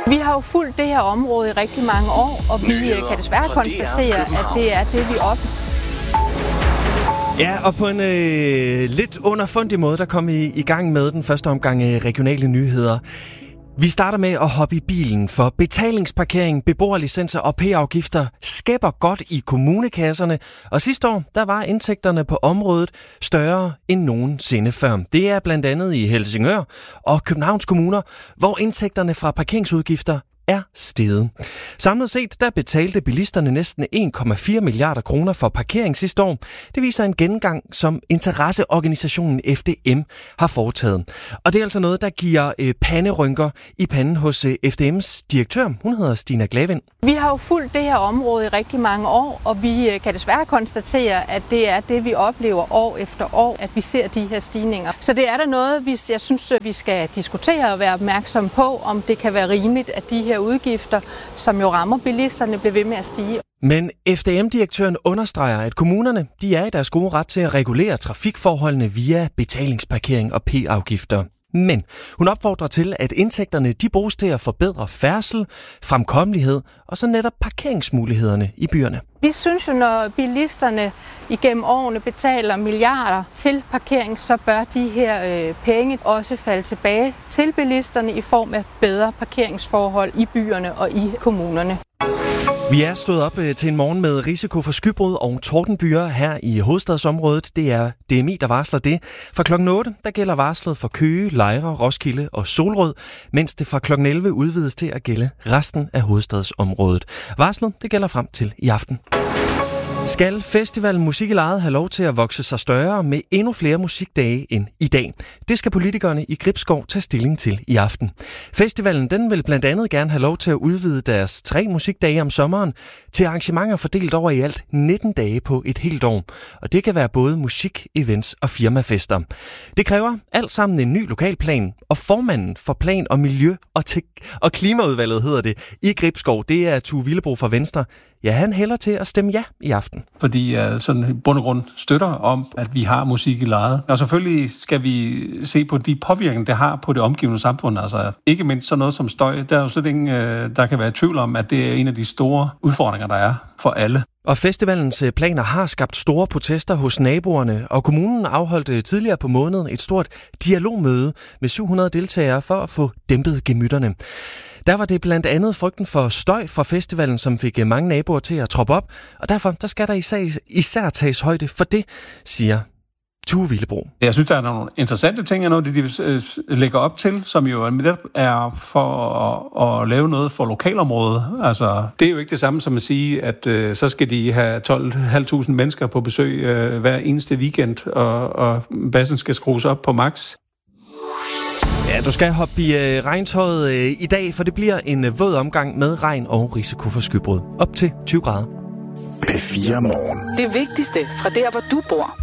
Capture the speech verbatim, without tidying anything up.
Vi har jo fulgt det her område i rigtig mange år, og vi Nyheder kan desværre konstatere, at det er det, vi oplever. Ja, og på en øh, lidt underfundig måde, der kom I i gang med den første omgang af regionale nyheder. Vi starter med at hoppe i bilen, for betalingsparkering, beboerlicenser og p-afgifter skæpper godt i kommunekasserne, og sidste år der var indtægterne på området større end nogensinde før. Det er blandt andet i Helsingør og Københavns kommuner, hvor indtægterne fra parkeringsudgifter er steget. Samlet set der betalte bilisterne næsten en komma fire milliarder kroner for parkering sidste år. Det viser en gennemgang, som interesseorganisationen F D M har foretaget. Og det er altså noget, der giver øh, panderynker i panden hos øh, F D M's direktør. Hun hedder Stina Glavind. Vi har jo fulgt det her område i rigtig mange år, og vi øh, kan desværre konstatere, at det er det, vi oplever år efter år, at vi ser de her stigninger. Så det er der noget, vi, jeg synes, vi skal diskutere og være opmærksom på, om det kan være rimeligt, at de her udgifter, som jo rammer bilisterne, bliver ved med at stige. Men F D M-direktøren understreger, at kommunerne de er i deres gode ret til at regulere trafikforholdene via betalingsparkering og p-afgifter. Men hun opfordrer til, at indtægterne de bruges til at forbedre færdsel, fremkommelighed og så netop parkeringsmulighederne i byerne. Vi synes jo, når bilisterne igennem årene betaler milliarder til parkering, så bør de her øh, penge også falde tilbage til bilisterne i form af bedre parkeringsforhold i byerne og i kommunerne. Vi er stået op til en morgen med risiko for skybrud og tordenbyger her i hovedstadsområdet. Det er D M I, der varsler det. Fra klokken otte der gælder varslet for Køge, Lejre, Roskilde og Solrød, mens det fra klokken elleve udvides til at gælde resten af hovedstadsområdet. Varslet det gælder frem til i aften. Skal festivalen Musik i Lejet have lov til at vokse sig større med endnu flere musikdage end i dag? Det skal politikerne i Gribskov tage stilling til i aften. Festivalen den vil blandt andet gerne have lov til at udvide deres tre musikdage om sommeren til arrangementer fordelt over i alt nitten dage på et helt år. Og det kan være både musik, events og firmafester. Det kræver alt sammen en ny lokalplan, og formanden for Plan- og Miljø- og, te- og Klimaudvalget hedder det i Gribskov, det er Tue Villebro fra Venstre. Ja, han hælder til at stemme ja i aften. Fordi jeg sådan i bund og grund støtter om, at vi har musik i lejet. Og selvfølgelig skal vi se på de påvirkninger, det har på det omgivende samfund. Altså ikke mindst sådan noget som støj. Der er jo slet ingen, der kan være i tvivl om, at det er en af de store udfordringer, der er for alle. Og festivalens planer har skabt store protester hos naboerne, og kommunen afholdt tidligere på måneden et stort dialogmøde med syv hundrede deltagere for at få dæmpet gemytterne. Der var det blandt andet frygten for støj fra festivalen, som fik mange naboer til at troppe op, og derfor der skal der især, især tages højde for det, siger Tue Villebro. Jeg synes, der er nogle interessante ting, noget de lægger op til, som jo er for at, at lave noget for lokalområdet. Altså, det er jo ikke det samme som at sige, at øh, så skal de have tolv tusind fem hundrede mennesker på besøg øh, hver eneste weekend, og, og bassen skal skrues op på max. Ja, du skal hoppe i øh, regntøjet øh, i dag, for det bliver en øh, våd omgang med regn og risiko for skybrud. Op til tyve grader. P fire Morgen. Det vigtigste fra der, hvor du bor.